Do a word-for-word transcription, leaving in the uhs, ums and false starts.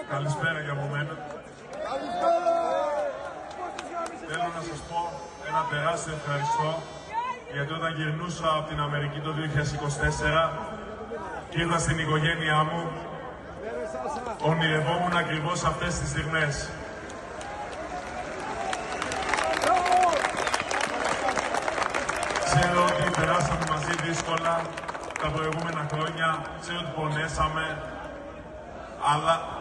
Καλησπέρα για από μένα. Θέλω να σας πω ένα τεράστιο ευχαριστώ, γιατί όταν γυρνούσα από την Αμερική το δύο χιλιάδες είκοσι τέσσερα και ήρθα στην οικογένειά μου, ονειρευόμουν ακριβώς αυτές τις στιγμές. Ξέρω ότι περάσαμε μαζί δύσκολα τα προηγούμενα χρόνια, ξέρω ότι πονέσαμε, αλλά